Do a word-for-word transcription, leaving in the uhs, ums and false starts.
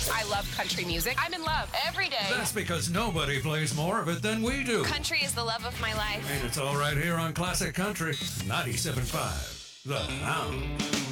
I love country music. I'm in love every day. That's because nobody plays more of it than we do. Country is the love of my life. And it's all right here on Classic Country ninety-seven point five. The Hound.